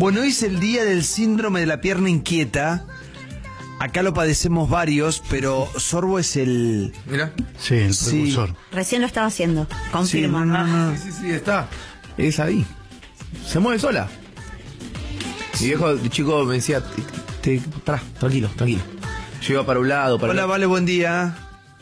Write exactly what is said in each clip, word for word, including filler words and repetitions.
Bueno, hoy es el día del síndrome de la pierna inquieta. Acá lo padecemos varios, pero Sorbo es el... Mira. Sí, el Sí. precursor. Recién lo estaba haciendo. Sí, Confirmo. no, no, no. Sí, sí, sí, está. Es ahí. Se mueve sola. Mi viejo de chico me decía, te, te, pará, tranquilo, tranquilo. Yo iba para un lado, para Hola, el Vale, buen día.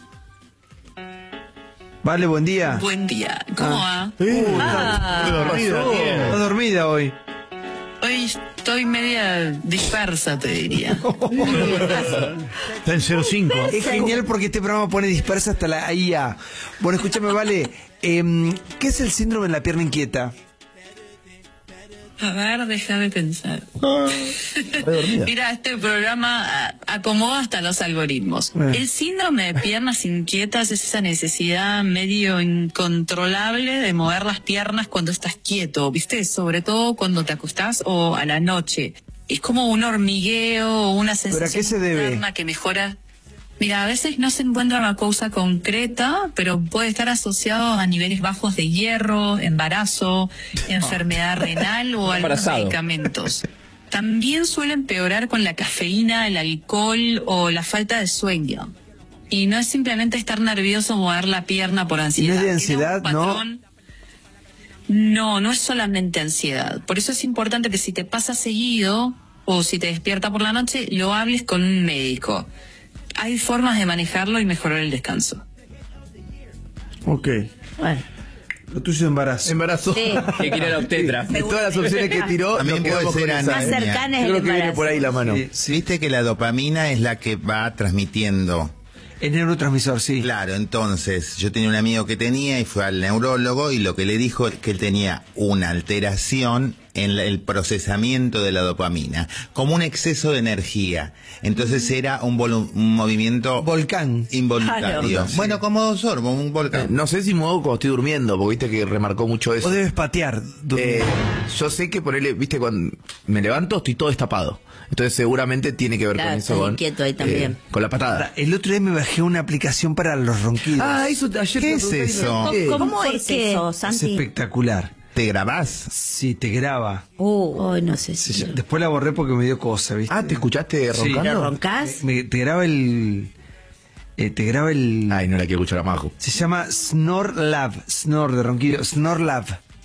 Vale, buen día. Buen día, ¿cómo va? Eh, Ah, estoy dormido, Está bien. dormida hoy. Hoy estoy media dispersa, te diría. Está en cero cinco. Es genial porque este programa pone dispersa hasta la I A. Bueno, escúchame, Vale. Eh, ¿Qué es el síndrome de la pierna inquieta? A ver, déjame pensar. Re dormida. Mira, este programa ah, acomoda hasta los algoritmos. Eh. El síndrome de piernas inquietas es esa necesidad medio incontrolable de mover las piernas cuando estás quieto, ¿viste? Sobre todo cuando te acostás o a la noche. Es como un hormigueo o una sensación ¿Pero a qué se debe? interna que mejora. Mira, a veces no se encuentra una causa concreta, pero puede estar asociado a niveles bajos de hierro, embarazo, enfermedad renal o algunos Embarazado. medicamentos. También suele empeorar con la cafeína, el alcohol o la falta de sueño. Y no es simplemente estar nervioso o mover la pierna por ansiedad. ¿Y no es de Tiene un ansiedad, no? patrón. No, no es solamente ansiedad. Por eso es importante que si te pasa seguido o si te despierta por la noche, lo hables con un médico. Hay formas de manejarlo y mejorar el descanso. Ok. bueno. Lo tuyo es embarazo. Embarazo. Sí. Que quiere la obstetra. De todas las opciones que tiró, También nos puede quedamos ser con esa. Más anemia. cercana Yo es el creo que viene embarazo. por ahí la mano. Sí. Viste que la dopamina es la que va transmitiendo. Es neurotransmisor, sí. Claro, entonces yo tenía un amigo que tenía y fue al neurólogo y lo que le dijo es que él tenía una alteración en la- el procesamiento de la dopamina, como un exceso de energía. Entonces era un, volu- un movimiento Volcán. involuntario. Claro. Bueno, como Sorbo, un Eh, volcán. No sé si muevo cuando estoy durmiendo, porque viste que remarcó mucho eso. Vos debes patear. Eh, yo sé que ponerle, viste, cuando me levanto estoy todo destapado. Entonces seguramente tiene que ver Claro, con eso. estás Con, inquieto ahí también. eh, con la patada. El otro día me bajé una aplicación para los ronquidos. Ah, eso ayer ¿Qué te es pregunté y me- eso? ¿Qué? ¿Cómo ¿Por es qué? eso, Es Santi? espectacular. ¿Te grabás? Sí, te graba. Uh, ay, no sé Se si... llama- Después la borré porque me dio cosa, ¿viste? Ah, ¿te escuchaste Sí. roncando? ¿Lo roncás? Me- te graba el... eh, te graba el... Ay, no la quiero escuchar a Majo. Se llama Snore Lab. Snore de ronquido. Snore Lab.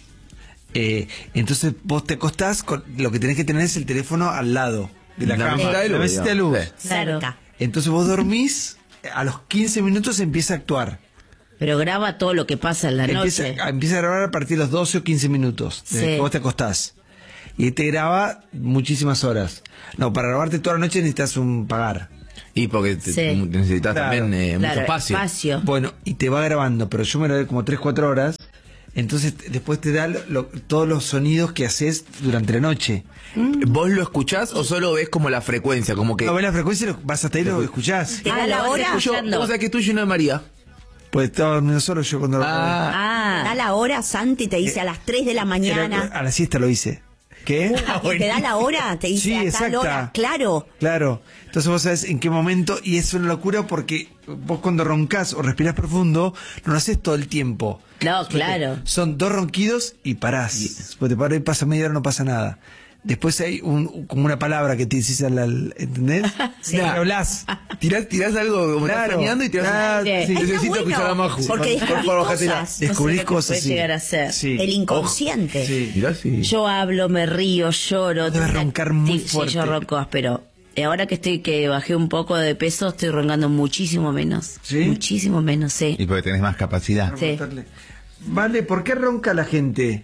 Eh, entonces vos te acostás, con, lo que tenés que tener es el teléfono al lado de la, La cama. mesita de luz, La mesita de luz. digamos. Sí. Cerca. Entonces vos dormís, a los quince minutos empieza a actuar. Pero graba todo lo que pasa en la Empieza, noche. a- empieza a grabar a partir de los doce o quince minutos, desde Sí. que vos te acostás. Y te graba muchísimas horas. No, para grabarte toda la noche necesitas un pagar. Y porque te- Sí. necesitas Claro. también eh, Claro, mucho espacio. espacio. Bueno, y te va grabando, pero yo me grabé como tres cuatro horas. Entonces t- después te da lo- lo- todos los sonidos que haces durante la noche. ¿Vos lo escuchás o solo ves como la frecuencia? Como que. No ves la frecuencia, lo- vas hasta ahí y lo escuchás. ¿Te da Ah, la lo hora? vas yo, escuchando. ¿Cómo sabés que tú y yo no de María? Pues estaba durmiendo solo yo cuando Ah. Ah, da la hora, Santi, te dice a las tres de la Era- mañana. a la siesta lo hice. ¿Qué? Y te da la hora, te dice Sí, a tal exacta. hora. Claro. Claro. Entonces vos sabés en qué momento, y es una locura porque vos cuando roncás o respirás profundo, no lo haces todo el tiempo. No, claro. Son dos ronquidos y parás. Después te paras y pasa media hora, no pasa nada. Después hay un, como una palabra que te decís al, al- ¿entendés? Sí. Y hablas. Tirás, tirás algo como estás Claro. soñando y tirás. Ah, Sí. sí. Está Necesito bueno, escuchar a Maju. porque Por descubrís favor, bájatela. cosas. Descubrís No sé lo que cosas, puede sí. llegar a ser. Sí. El inconsciente. Sí. Mirá si. Yo hablo, me río, lloro. Debes tengo- roncar muy sí, fuerte. Sí, yo ronco, pero ahora que estoy que bajé un poco de peso, estoy roncando muchísimo menos. ¿Sí? Muchísimo menos, sí. Y porque tenés más capacidad. Sí. Vale, ¿por qué ronca la gente?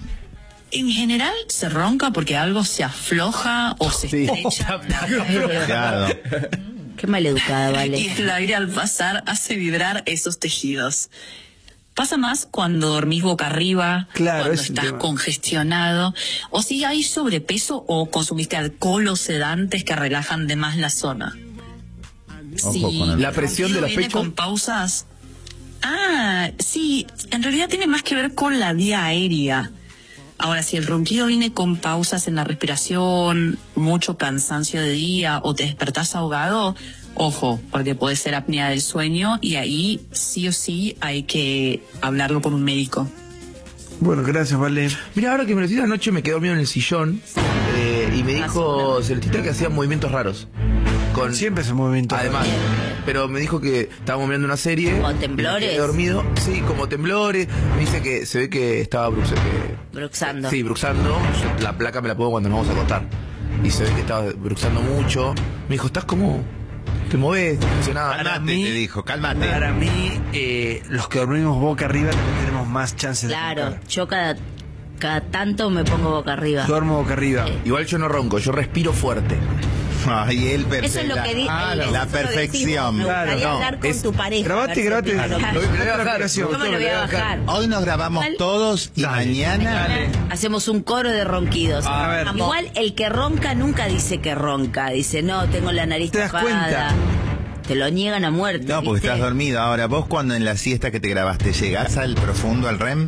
En general se ronca porque algo se afloja o se Sí. estrecha. Claro. Qué maleducada, Y vale. el aire al pasar hace vibrar esos tejidos. Pasa más cuando dormís boca arriba, Claro, cuando es un estás tema. congestionado, o si hay sobrepeso o consumiste alcohol o sedantes que relajan de más la zona. Ojo Si con el- La presión de los viene pechos. con pausas. Ah, sí, en realidad tiene más que ver con la vía aérea. Ahora, si el ronquido viene con pausas en la respiración, mucho cansancio de día o te despertás ahogado, ojo, porque puede ser apnea del sueño y ahí sí o sí hay que hablarlo con un médico. Bueno, gracias, Vale. Mira, ahora que me lo decís anoche me quedé dormido en el sillón. Eh, y me dijo Celestita que hacía movimientos raros. Con, Siempre es un movimiento. Además, Bien. pero me dijo que estábamos mirando una serie. ¿Como y me temblores? quedé dormido. Sí, como temblores. Me dice que se ve que estaba bruxando. Bruxando. Sí, bruxando. Yo la placa me la pongo cuando nos vamos a acostar. Y se ve que estaba bruxando mucho. Me dijo, ¿estás como? ¿Te movés? ¿Te emocionás? Para Cálmate, mí- te dijo, cálmate. Para mí, eh, los que dormimos boca arriba también tenemos más chances de Claro, roncar. yo cada, cada tanto me pongo boca arriba. Duermo boca arriba. Igual yo no ronco, yo respiro fuerte. Ay, él Eso es lo que di- Ah, el- la eso lo perfección. decimos. Me gustaría Claro, no, hablar con es- tu pareja. Grabate, a ver si grabate. te- Lo- Lo- lo voy a bajar. aplicación. ¿Cómo lo voy a bajar? Hoy nos grabamos Igual- todos y Dale. mañana Hacemos un coro de ronquidos. A ver. Igual el que ronca nunca dice que ronca. Dice, no, tengo la nariz ¿Te das tapada. cuenta? Te lo niegan a muerte. No, porque ¿viste? estás dormido. Ahora, vos cuando en la siesta que te grabaste, ¿llegás al profundo, al R E M?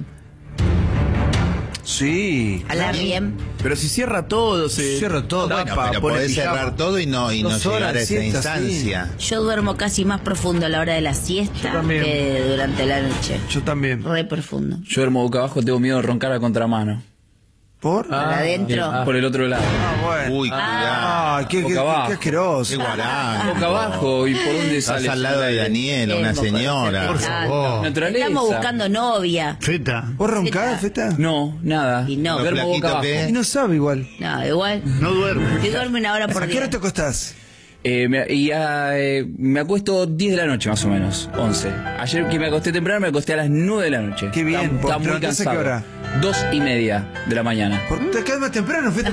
Sí. A la bien. Pero si cierra todo, se Cierro todo. tapa, Bueno, pero pone podés pijama. cerrar todo y no, y no Dos llegar horas, a esa siesta, instancia. Yo duermo casi más profundo a la hora de la Yo siesta también. que durante la noche. Yo también. Re profundo. Yo duermo boca abajo, tengo miedo de roncar a contramano. ¿Por? Para adentro. Por el otro lado. Ah, bueno. Uy, cuidado. Ah, qué, qué, Boca qué, abajo. qué asqueroso. Qué guaraño. Boca abajo, ¿y por dónde Estás sale? al lado de Daniela, Bien, una vos señora. conocés tanto. favor. Naturaleza. Estamos buscando novia. Feta. ¿Vos roncás, Feta? No, nada. Y no. Duermo boca Flaquito abajo. que- Y no sabe igual. No, igual. No duerme. Yo duermo una hora por ¿A qué día. hora te acostás? Eh, me, y, ah, eh, me acuesto diez de la noche más o menos, once. Ayer que me acosté temprano me acosté a las nueve de la noche. Qué bien, Estaba, ¿por- estaba te muy levantás a qué cansado. hora? Dos y media de la mañana. ¿Por qué te quedas más temprano, Feta?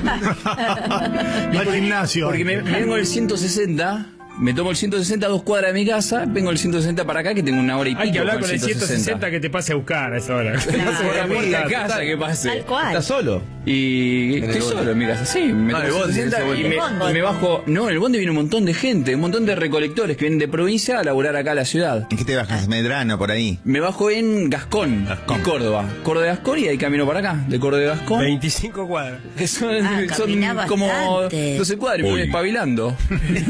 Va al gimnasio. Porque me, me vengo del ciento sesenta, me tomo el ciento sesenta a dos cuadras de mi casa, vengo el ciento sesenta para acá que tengo una hora y pico. Hay que hablar con el ciento sesenta que te pase a buscar a esa hora. Por la puerta de casa que pase. Tal cual. ¿Estás solo? Y el estoy bondi. solo en mi casa, sí, me Ah, tomo el bondi, ciento sesenta ese y bondi. me, El bondi. me bajo. No, en el bondi viene un montón de gente, un montón de recolectores que vienen de provincia a laburar acá a la ciudad. ¿En qué te bajas? Medrano, por ahí. Me bajo en Gascón, Gascón. y Córdoba. Córdoba de Gascón y ahí camino para acá, de Córdoba de Gascón. veinticinco cuadras. Que son, Ah, son caminás como bastante. doce cuadras, me voy espabilando. Bien.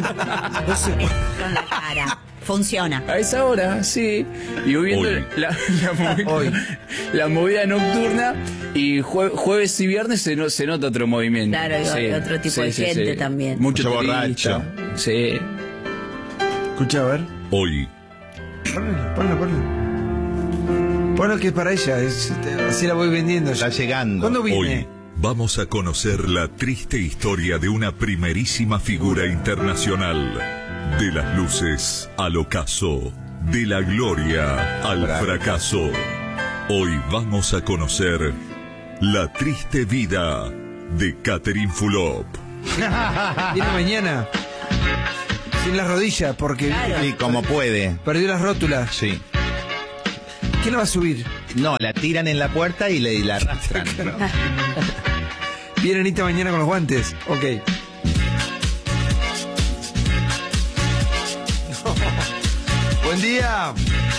Con la cara. Funciona. A esa hora, sí. Y voy viendo la, la movida, Hoy. la movida nocturna y jue- jueves y viernes se, no- se nota otro movimiento. Claro, hay otro tipo de gente también. Mucho Mucho turista. borracho. Sí. Escucha, a ver. Hoy, Ponlo, ponlo, ponlo. Ponlo que es para ella. es- este, así la voy vendiendo. Está llegando. ¿Cuándo hoy vine? vamos a conocer la triste historia de una primerísima figura internacional. De las luces al ocaso, de la gloria al Bravo. fracaso. Hoy vamos a conocer la triste vida de Catherine Fulop. Viene mañana. Sin las rodillas, porque Sí, como puede. perdió las rótulas. Sí. ¿Quién la va a subir? No, la tiran en la puerta y, le, y la arrastran. Viene Anita mañana con los guantes. Ok. Buen día.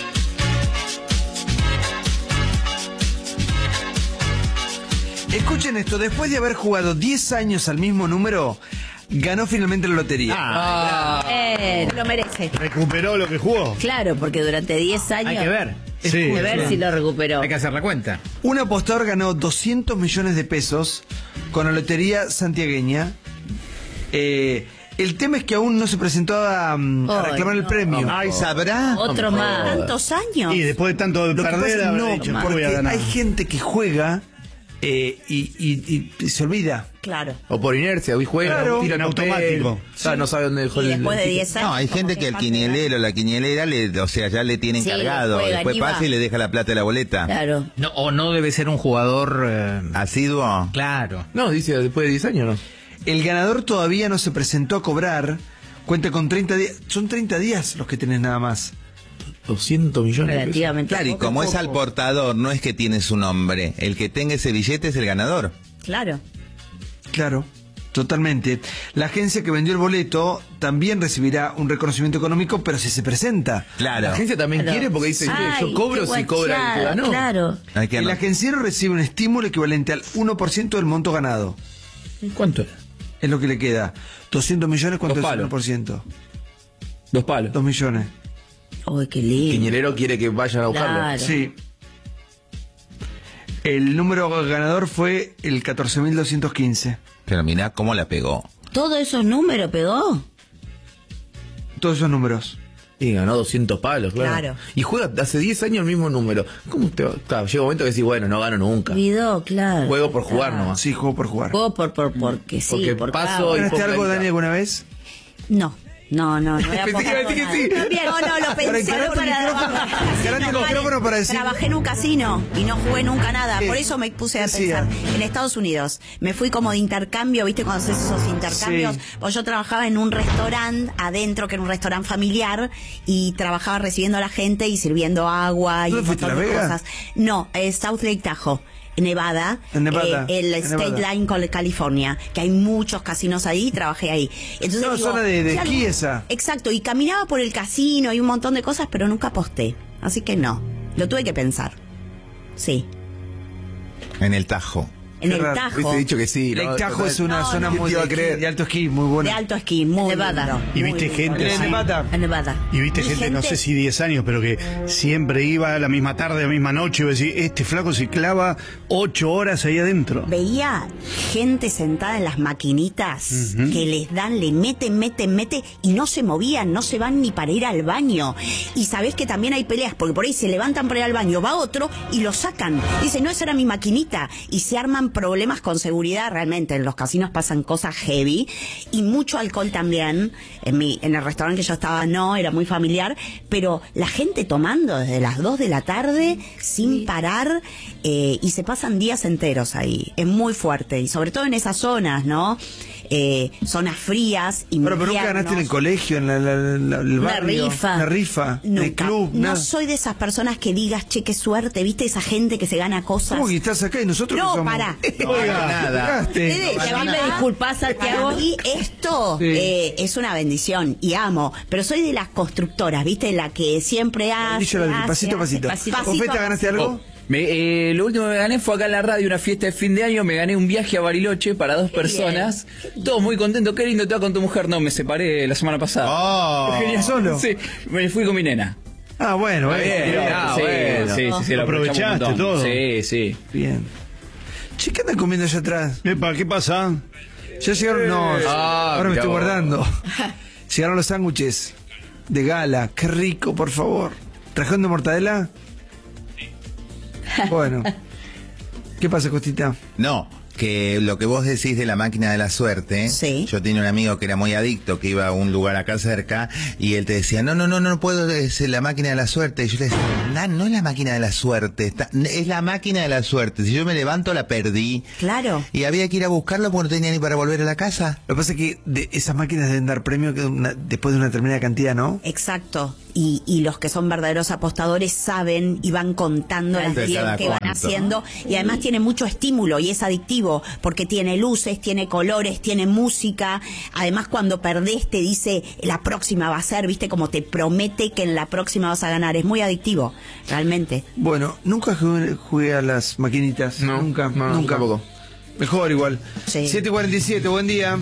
Escuchen esto, después de haber jugado diez años al mismo número, ganó finalmente la lotería. Ah, Eh, lo merece. ¿Recuperó lo que jugó? Claro, porque durante diez años. Hay que ver. Sí. Hay que ver si lo recuperó. Hay que hacer la cuenta. Un apostador ganó doscientos millones de pesos con la lotería santiagueña. Eh, el tema es que aún no se presentó a, um, a Ay, reclamar el no. premio. Ay, ¿sabrá? Otro más. ¿Tantos años? Y después de tanto Lo que pasa perder, es habrá no, dicho, ¿qué voy a porque ganar? hay gente que juega eh, y, y- y se olvida. Claro. O por inercia, hoy juega, Claro. tira En en papel. automático. O sea, no sabe dónde dejó Y el después de el diez años. No, hay como gente que el parte de la- quinielero, la quinielera, le, o sea, ya le tiene Sí, encargado. juega, Después ni pasa va. y le deja la plata de la boleta. Claro. No, o no debe ser un jugador. eh, ¿Asiduo? claro. No, dice después de diez años, ¿no? El ganador todavía no se presentó a cobrar. Cuenta con treinta días. Son treinta días los que tenés nada más. doscientos millones de pesos. Relativamente. Claro, y poco, como es poco. al portador, no es que tiene su nombre. El que tenga ese billete es el ganador. Claro. Claro, totalmente. La agencia que vendió el boleto también recibirá un reconocimiento económico, pero si se presenta. Claro. La agencia también Claro. quiere porque dice, Ay, yo cobro qué si cobra el que guachada, ganó. Claro. Hay que El anotar. agenciero recibe un estímulo equivalente al uno por ciento del monto ganado. ¿cuánto era? Es lo que le queda. doscientos millones, ¿cuánto Dos es el palos. uno por ciento? Dos palos. dos millones. Uy, qué lindo. Quiñelero quiere que vayan a buscarlo. Claro. Sí. El número ganador fue el catorce mil doscientos quince. Pero mirá cómo la pegó. ¿Todos esos números pegó? Todos esos números. Y ganó doscientos palos, claro. Claro. Y juega hace diez años el mismo número. ¿Cómo te va? Claro, llega un momento que decís, bueno, no gano nunca. Olvidó, claro. Juego por jugar Claro. nomás. Sí, juego por jugar. Juego por, por, porque sí, Porque por paso claro. y ¿Ganaste poca algo, guita. Dani, alguna vez? No. No, no, no. He Pensé que iba a decir que sí. No, no, lo pensé encarate el micrófono, encarate el No, micrófono para decir- Trabajé en un casino y no jugué nunca nada. ¿Qué? Por eso me puse a ¿Qué pensar. hacía? En Estados Unidos me fui como de intercambio, ¿viste? Cuando haces esos intercambios. Sí. Pues yo trabajaba en un restaurante adentro, que era un restaurante familiar, y trabajaba recibiendo a la gente y sirviendo agua y ¿Dónde un fuiste, montón a de La Vega? cosas. No, es South Lake Tahoe. En Nevada, En Nevada, eh, el en State Nevada. Line con California, que hay muchos casinos ahí, y trabajé ahí. Entonces No, digo, zona de- de claro, esquí esa. Exacto, y caminaba por el casino y un montón de cosas, pero nunca aposté. Así que no, lo tuve que pensar. Sí, En el Tajo. en Qué el raro. Tajo. Hubiese dicho que sí. ¿no? Lake Tahoe Total. es una No, zona no. muy ¿Quién te iba a de, creer? esquí, de alto esquí, muy buena. De alto esquí, muy Nevada. lindo, Y muy viste lindo. gente En así. Nevada. En Nevada. Y viste Y gente, no gente- sé si diez años, pero que siempre iba a la misma tarde, a la misma noche, y iba a decir, este flaco se clava ocho horas ahí adentro. Veía gente sentada en las maquinitas que les dan, le meten, meten, meten y no se movían, no se van ni para ir al baño. Y sabés que también hay peleas, porque por ahí se levantan para ir al baño, va otro y lo sacan. Dice, no, esa era mi maquinita. Y se arman problemas con seguridad, realmente. En los casinos pasan cosas heavy y mucho alcohol también. En mi, en el restaurante que yo estaba no, era muy familiar, pero la gente tomando desde las dos de la tarde sin parar, eh, y se pasan días enteros ahí. Es muy fuerte y sobre todo en esas zonas, ¿no? Eh, zonas frías, Pero, pero nunca inviernos. ganaste en el colegio, en la, la- la- el Una barrio. rifa. Una rifa. En el Nunca. club, No nada. soy de esas personas que digas, che, qué suerte, ¿viste? Esa gente que se gana cosas. ¿Cómo que estás acá y nosotros No, qué somos? pará. Oiga, nada. Ganaste. Fede, Y a para mí mí me disculpás, Santiago. Para mí esto Sí. eh, es una bendición y amo, pero soy de las constructoras, ¿viste? La que siempre hace, Dicho la- hace, pasito a hace, pasito. pasito, ¿Vos, Feta, ganaste algo? Oh, me, eh, lo último que me gané fue acá en la radio, una fiesta de fin de año. Me gané un viaje a Bariloche para dos personas. Todos muy contentos. Qué lindo te va con tu mujer. No, me separé la semana pasada. Oh. Genial, solo. Sí, me fui con mi nena. Ah, bueno, Está bien. bien, ah, sí, bueno. sí, sí, sí, lo Aprovechaste aprovechamos un montón. todo. Sí, sí. Bien. Che, ¿qué andan comiendo allá atrás? Epa, ¿qué pasa? Ya llegaron, no, Ah, ahora me mirá estoy vos. guardando. Llegaron los sándwiches de gala, qué rico, por favor. ¿Trajeron de mortadela? Bueno. ¿Qué pasa, Costita? No, que lo que vos decís de la máquina de la suerte, Sí. yo tenía un amigo que era muy adicto, que iba a un lugar acá cerca, y él te decía, no, no, no, no puedo, es la máquina de la suerte. Y yo le decía, no, no es la máquina de la suerte, está- es la máquina de la suerte. Si yo me levanto, la perdí. Claro. Y había que ir a buscarlo porque no tenía ni para volver a la casa. Lo que pasa es que de esas máquinas deben dar premio que una- después de una determinada cantidad, ¿no? Exacto. Y, y los que son verdaderos apostadores saben y van contando las De días cada que van cuánto. haciendo. Y además tiene mucho estímulo y es adictivo porque tiene luces, tiene colores, tiene música. Además, cuando perdés te dice la próxima va a ser, ¿viste? Como te promete que en la próxima vas a ganar. Es muy adictivo, realmente. Bueno, nunca jugué, jugué a las maquinitas. No, nunca, no, no, nunca. tampoco. Mejor igual. Sí. siete cuarenta y siete, buen día.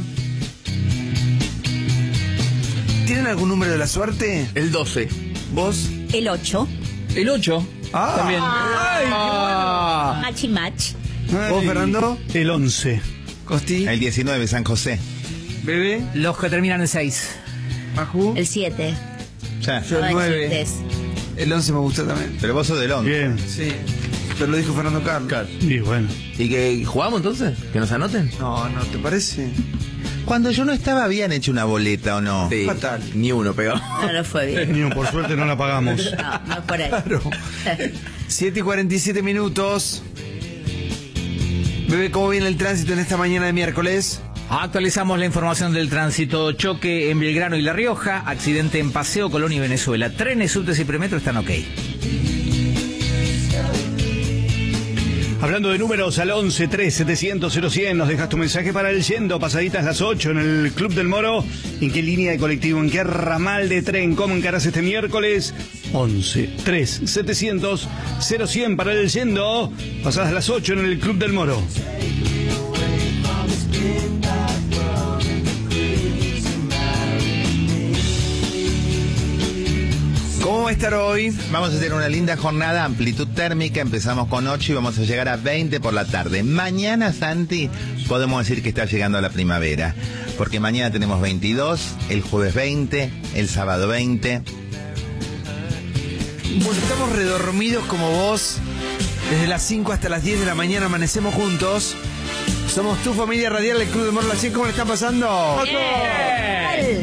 ¿Tienen algún número de la suerte? El doce. ¿Vos? El ocho. El ocho. Ah. También. Ah. Match y match. ¿Vos, Fernando? El once. ¿Costi? El diecinueve, San José. ¿Bebé? Los que terminan en seis. ¿Maju? El siete. Ya. Yo el Ay, nueve. chistes. El once me gusta también. Pero vos sos del once. Bien. Sí. Pero lo dijo Fernando Carlos. Y bueno. ¿Y que jugamos entonces? ¿Que nos anoten? No, no, ¿te parece? Cuando yo no estaba, habían hecho una boleta o no. Sí. Fatal. Ni uno pegado. No, no fue bien. Niño, por suerte no la pagamos. No, no es por ahí. Claro. siete y cuarenta y siete minutos. Bebé, ¿cómo viene el tránsito en esta mañana de miércoles? Actualizamos la información del tránsito. Choque en Belgrano y La Rioja. Accidente en Paseo Colón y Venezuela. Trenes, subtes y premetro están ok. Hablando de números, al once tres setecientos cero cien nos dejas tu mensaje para el yendo, pasaditas las ocho en el Club del Moro. ¿En qué línea de colectivo, en qué ramal de tren, cómo encarás este miércoles? once tres setecientos cero cien para el yendo, pasadas las ocho en el Club del Moro. ¿Cómo va a estar hoy? Vamos a hacer una linda jornada, amplitud térmica, empezamos con ocho y vamos a llegar a veinte por la tarde. Mañana, Santi, podemos decir que está llegando a la primavera, porque mañana tenemos veintidós, el jueves veinte, el sábado veinte. Bueno, estamos redormidos como vos. Desde las cinco hasta las diez de la mañana amanecemos juntos. Somos tu familia radial, el Club del Morro. ¿Cómo le están pasando? Bien.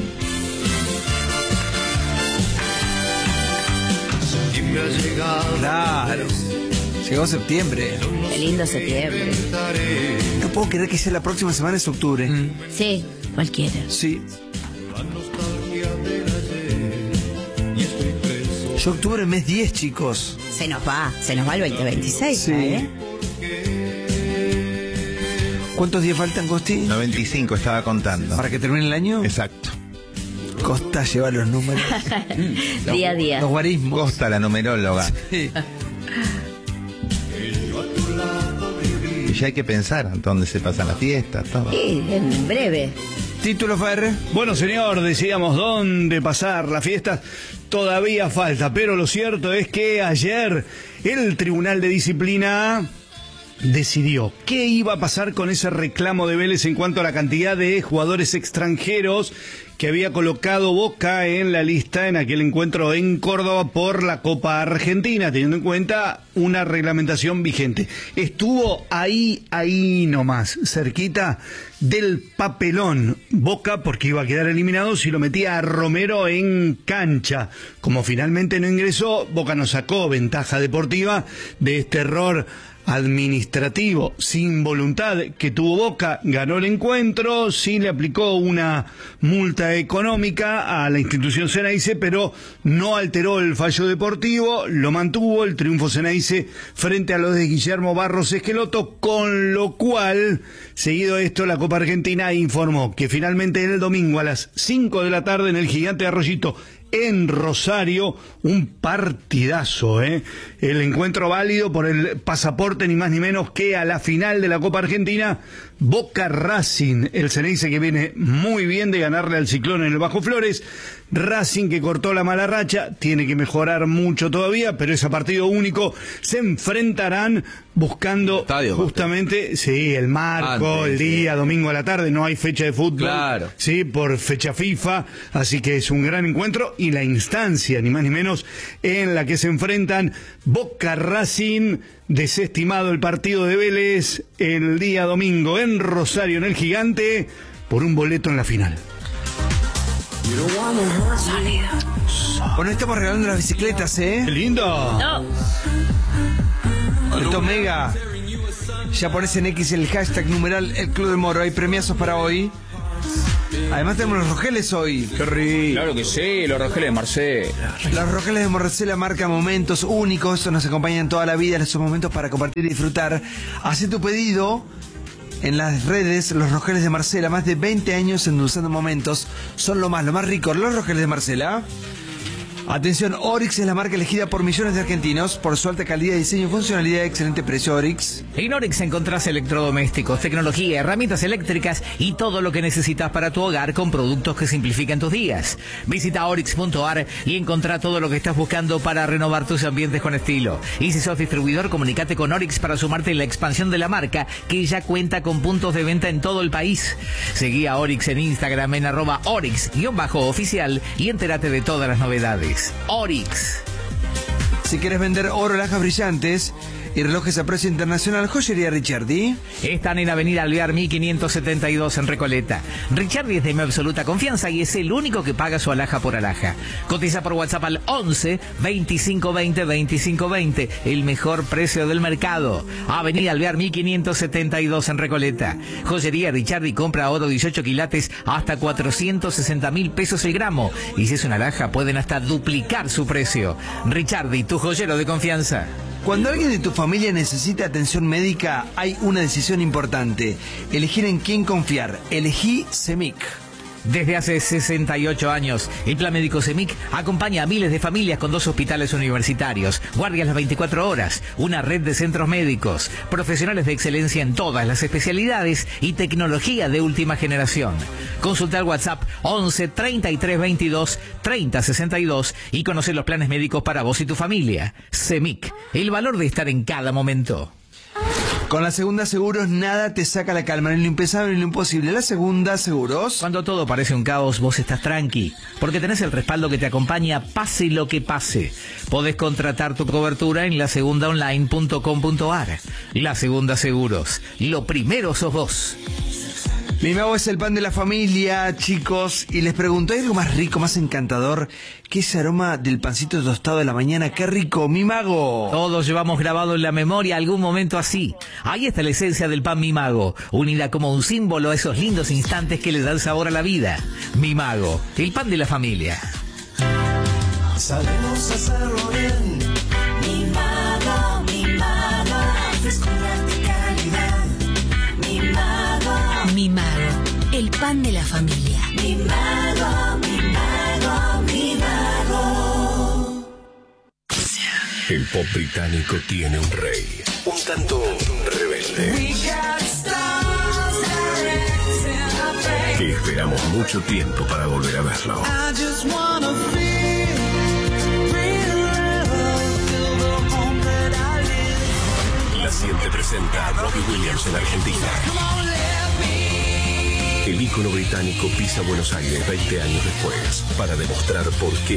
Claro. Llegó septiembre. Qué lindo septiembre. No puedo creer que sea la próxima semana, es octubre. Mm. Sí, cualquiera. Sí. Yo octubre, mes diez, chicos. Se nos va, se nos va el veinte veintiséis. Sí. ¿eh? ¿Cuántos días faltan, Costi? noventa y cinco estaba contando. ¿Para que termine el año? Exacto. Costa lleva los números. Día a día. Los guarismos. Costa, la numeróloga. Sí. Y ya hay que pensar dónde se pasan las fiestas, todo. Sí, en breve. Título, Ferre. Bueno, señor, decíamos dónde pasar las fiestas. Todavía falta, pero lo cierto es que ayer el Tribunal de Disciplina decidió qué iba a pasar con ese reclamo de Vélez en cuanto a la cantidad de jugadores extranjeros que había colocado Boca en la lista en aquel encuentro en Córdoba por la Copa Argentina, teniendo en cuenta una reglamentación vigente. Estuvo ahí, ahí nomás, cerquita del papelón Boca, porque iba a quedar eliminado si lo metía a Romero en cancha. Como finalmente no ingresó, Boca no sacó ventaja deportiva de este error administrativo sin voluntad que tuvo Boca. Ganó el encuentro, sí le aplicó una multa económica a la institución Ceneice, pero no alteró el fallo deportivo, lo mantuvo el triunfo Ceneice frente a los de Guillermo Barros Esqueloto, con lo cual, seguido esto, la Copa Argentina informó que finalmente el domingo a las cinco de la tarde en el Gigante de Arroyito en Rosario, un partidazo, ¿eh? El encuentro válido por el pasaporte ni más ni menos que a la final de la Copa Argentina, Boca Racing, el Ceneice que viene muy bien de ganarle al Ciclón en el Bajo Flores, Racing que cortó la mala racha, tiene que mejorar mucho todavía, pero es a partido único, se enfrentarán buscando Estadio, justamente, sí, el marco, Antes, el día, sí. domingo a la tarde, no hay fecha de fútbol, Claro. sí, por fecha FIFA, así que es un gran encuentro y la instancia, ni más ni menos, en la que se enfrentan Boca Racing, desestimado el partido de Vélez el día domingo en Rosario, en el Gigante, por un boleto en la final. Bueno, estamos regalando las bicicletas, ¿eh? ¡Qué lindo! No. Alto Mega. Ya pones en X el hashtag numeral el Club del Moro. Hay premiazos para hoy. Además tenemos los rogeles hoy. ¡Qué rico! Claro que sí, los rogeles de Marcelo. Los rogeles de Morricela marcan momentos únicos. Estos nos acompañan toda la vida en esos momentos para compartir y disfrutar. Hacé tu pedido en las redes. Los rogeles de Marcela, más de veinte años endulzando momentos. Son lo más, lo más rico. Los rogeles de Marcela. Atención, Orix es la marca elegida por millones de argentinos por su alta calidad, diseño y funcionalidad. Excelente precio, Orix. En Orix encontrás electrodomésticos, tecnología, herramientas eléctricas y todo lo que necesitas para tu hogar con productos que simplifican tus días. Visita orix punto a r y encontrá todo lo que estás buscando para renovar tus ambientes con estilo. Y si sos distribuidor, comunicate con Orix para sumarte en la expansión de la marca, que ya cuenta con puntos de venta en todo el país. Seguí a Orix en Instagram en arroba orix-oficial y entérate de todas las novedades. Orix. Si quieres vender oro, alhajas brillantes y relojes a precio internacional, Joyería Ricciardi. Están en Avenida Alvear mil quinientos setenta y dos en Recoleta. Ricciardi es de mi absoluta confianza y es el único que paga su alhaja por alhaja. Cotiza por WhatsApp al once veinticinco veinte veinticinco veinte. El mejor precio del mercado. Avenida Alvear mil quinientos setenta y dos en Recoleta. Joyería Ricciardi compra oro dieciocho quilates hasta cuatrocientos sesenta mil pesos el gramo. Y si es una alhaja pueden hasta duplicar su precio. Ricciardi, tu joyero de confianza. Cuando alguien de tu familia necesita atención médica, hay una decisión importante. Elegir en quién confiar. Elegí C E M I C. Desde hace sesenta y ocho años, el Plan Médico CEMIC acompaña a miles de familias con dos hospitales universitarios, guardias las veinticuatro horas, una red de centros médicos, profesionales de excelencia en todas las especialidades y tecnología de última generación. Consulta el WhatsApp once treinta y tres veintidós treinta sesenta y dos y conoce los planes médicos para vos y tu familia. CEMIC, el valor de estar en cada momento. Con la Segunda Seguros nada te saca la calma, ni lo impensable ni lo imposible. La Segunda Seguros. Cuando todo parece un caos, vos estás tranqui, porque tenés el respaldo que te acompaña pase lo que pase. Podés contratar tu cobertura en la segunda online punto com punto ar. La Segunda Seguros, lo primero sos vos. Mi Mago es el pan de la familia, chicos, y les pregunto, ¿hay algo más rico, más encantador que ese aroma del pancito tostado de la mañana? ¡Qué rico, Mi Mago! Todos llevamos grabado en la memoria algún momento así. Ahí está la esencia del pan Mi Mago, unida como un símbolo a esos lindos instantes que le dan sabor a la vida. Mi Mago, el pan de la familia. Sabemos hacerlo bien. Mi Mago, Mi Mago, frescura de calidad. Mi Mago, Mi Mago, el pan de la familia. Mi Mago, Mi Mago, Mi Mago. El pop británico tiene un rey, un tanto rebelde, que esperamos mucho tiempo para volver a verlo. La siete presenta a Robbie Williams en Argentina. El ícono británico pisa Buenos Aires veinte años después para demostrar por qué